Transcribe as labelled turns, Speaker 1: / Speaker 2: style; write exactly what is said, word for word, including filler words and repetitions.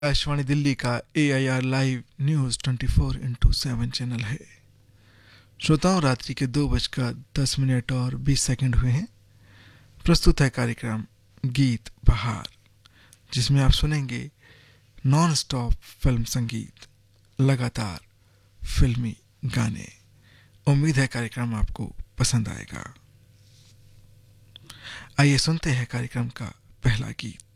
Speaker 1: आकाशवाणी दिल्ली का ए I R live news twenty four into seven channel है। श्रोताओं, रात्रि के दो बजकर दस मिनट और बीस सेकंड हुए हैं। प्रस्तुत है कार्यक्रम गीत बहार, जिसमें आप सुनेंगे नॉन स्टॉप फिल्म संगीत, लगातार फिल्मी गाने। उम्मीद है कार्यक्रम आपको पसंद आएगा। आइए सुनते हैं कार्यक्रम का पहला गीत।